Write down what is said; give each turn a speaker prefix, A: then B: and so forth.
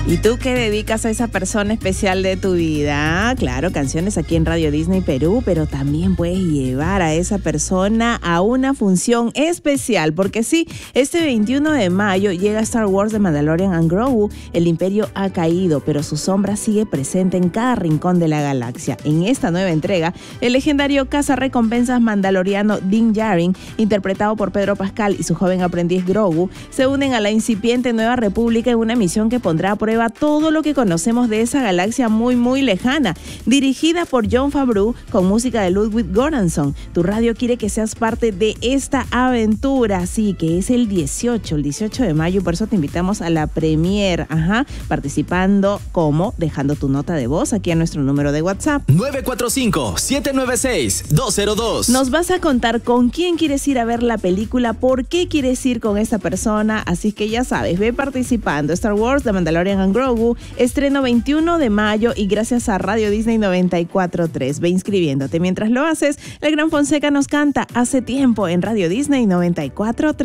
A: ¿Y tú qué dedicas a esa persona especial de tu vida? Claro, canciones aquí en Radio Disney Perú, pero también puedes llevar a esa persona a una función especial, porque sí, este 21 de mayo llega Star Wars The Mandalorian and Grogu. El imperio ha caído, pero su sombra sigue presente en cada rincón de la galaxia. En esta nueva entrega, el legendario cazarrecompensas mandaloriano Din Djarin, interpretado por Pedro Pascal, y su joven aprendiz Grogu, se unen a la incipiente Nueva República en una misión que pondrá a prueba todo lo que conocemos de esa galaxia muy muy lejana. Dirigida por Jon Favreau con música de Ludwig Göransson, tu radio quiere que seas parte de esta aventura, sí, que es el 18 de mayo, por eso te invitamos a la premiere, participando como dejando tu nota de voz aquí a nuestro número de WhatsApp
B: 945-796-202.
A: Nos vas a contar con quién quieres ir a ver la película, por qué quieres ir con esa persona, así que ya sabes, ve participando. Star Wars The Mandalorian and Grogu, estreno 21 de mayo y gracias a Radio Disney 94.3. Ve inscribiéndote. Mientras lo haces, el Gran Fonseca nos canta Hace Tiempo en Radio Disney 94.3.